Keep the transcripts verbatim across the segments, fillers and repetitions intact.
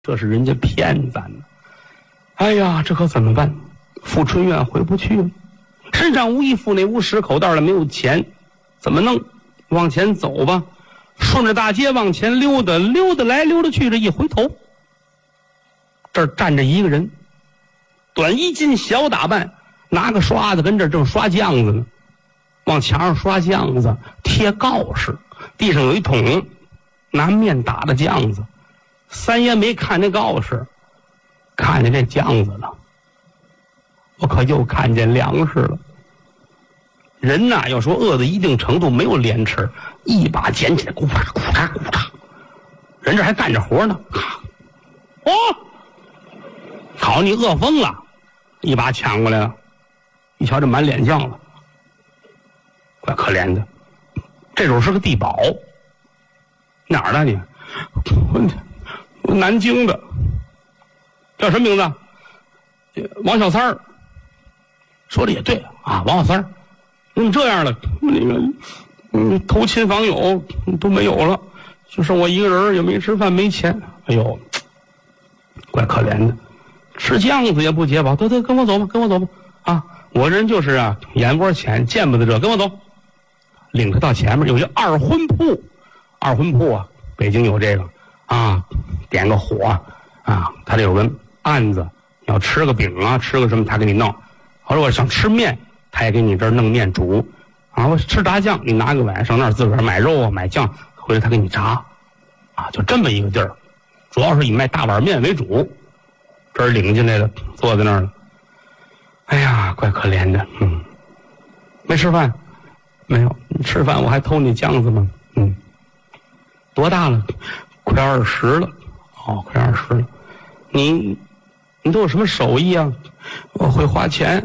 这是人家骗咱的。哎呀，这可怎么办？富春院回不去了，身上无衣腹内无食，口袋里没有钱，怎么弄？往前走吧，顺着大街往前溜达，溜达来溜达去，这一回头，这儿站着一个人，短衣襟小打扮，拿个刷子跟这儿正刷酱子呢，往墙上刷酱子，贴告示，地上有一桶拿面打的酱子。三爷没看那告示，看见这酱子了，我可又看见粮食了。人呐，要说饿到一定程度没有脸吃，一把捡起来，咕嚓咕嚓咕嚓，人这还干着活呢。哦，好，你饿疯了，一把抢过来了，一瞧这满脸酱了，怪可怜的。这种是个地保，哪儿的你？我我南京的，叫什么名字？王小三儿。说的也对啊，王小三儿。那么这样了，那个嗯，投亲访友都没有了，就剩我一个人，也没吃饭，没钱。哎呦，怪可怜的，吃酱子也不解饱。得得，跟我走吧，跟我走吧。啊，我人就是啊，眼窝浅，见不得这，跟我走。领他到前面有一二婚铺，二婚铺啊，北京有这个啊，点个火啊，他这有个案子，要吃个饼啊，吃个什么，他给你弄。好了，我想吃面。他也给你这儿弄面煮，啊，我吃炸酱，你拿个碗上那儿自个儿买肉啊买酱，回来他给你炸，啊，就这么一个地儿，主要是以卖大碗面为主。这儿领进来了，坐在那儿了。哎呀，怪可怜的，嗯，没吃饭，没有，你吃饭我还偷你酱子吗？嗯，多大了？快二十了，哦，快二十了。你你都有什么手艺啊？我会花钱。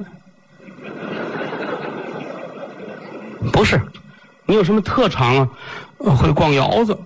不是，你有什么特长啊？我会逛窑子。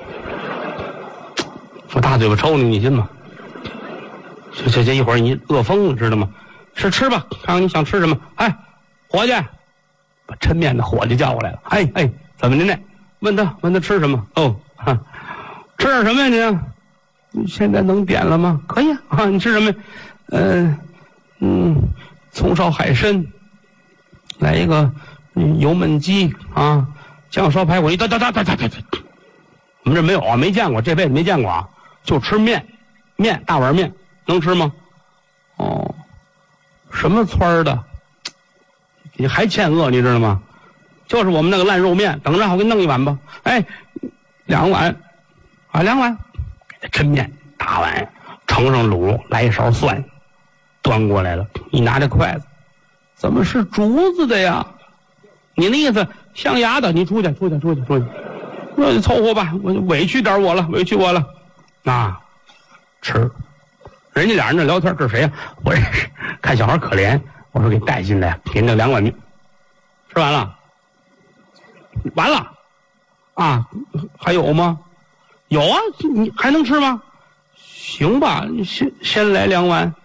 我大嘴巴抽你，你信吗？这这这一会儿你饿疯了，知道吗？是吃吧，看看你想吃什么。哎，伙计，把抻面的伙计叫过来了。哎哎，怎么的呢？问他问他吃什么？哦，哈，吃点什么呀你？你现在能点了吗？可以啊，啊你吃什么？嗯、呃、嗯，葱烧海参，来一个。油焖鸡啊，酱烧排骨，你哒哒哒哒哒哒哒，我们这没有啊，没见过，这辈子没见过啊，就吃面，面大碗面，能吃吗？哦，什么村儿的？你还欠饿，你知道吗？就是我们那个烂肉面，等着我给你弄一碗吧。哎，两碗，啊，两碗，给他抻面，大碗，盛上卤，来一勺蒜，端过来了。你拿着筷子，怎么是竹子的呀？你那意思象牙的，你出去出去出去出去，我凑合吧，我委屈点我了，委屈我了，啊，吃，人家俩人那聊天，这是谁呀？我认识，看小孩可怜，我说给带进来，给那两碗面，吃完了，完了，啊，还有吗？有啊，你还能吃吗？行吧，先先来两碗，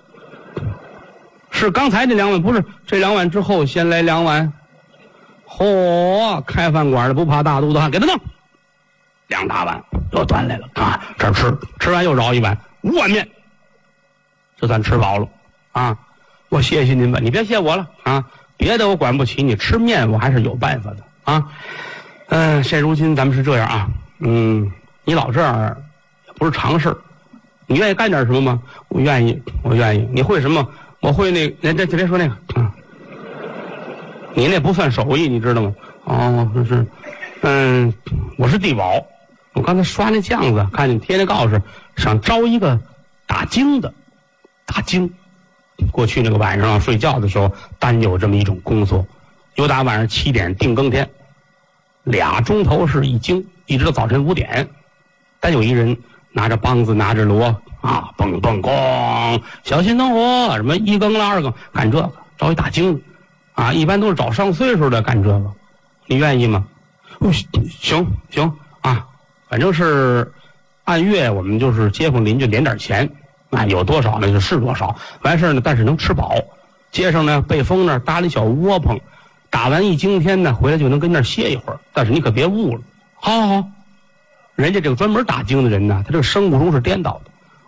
是刚才那两碗，不是这两碗之后先来两碗。嚯、哦！开饭馆的不怕大肚子汗，给他弄两大碗，又端来了啊！这儿吃，吃完又舀一碗五碗面，这算吃饱了啊！我谢谢您吧，你别谢我了啊！别的我管不起，你吃面我还是有办法的啊！嗯、呃，现如今咱们是这样啊，嗯，你老这样也不是常事，你愿意干点什么吗？我愿意，我愿意。你会什么？我会那那这别说那个啊。你那不算手艺，你知道吗？哦，就是，嗯，我是地保。我刚才刷那酱子，看见贴那告示，想招一个打更的，打更。过去那个晚上睡觉的时候，单有这么一种工作，有打晚上七点定更天，俩钟头是一更，一直到早晨五点。单有一人拿着梆子，拿着锣啊，嘣嘣咣，小心灯火，什么一更了二更，干这个招一打更的。啊，一般都是找上岁数的干这个，你愿意吗？哦，行行啊，反正是按月我们就是街坊邻居连点钱，啊，有多少呢就是多少，完事呢，但是能吃饱。街上呢，背风那儿搭了一小窝棚，打完一更天呢，回来就能跟那儿歇一会儿。但是你可别误了，好好好，人家这个专门打更的人呢，他这个生物钟是颠倒的。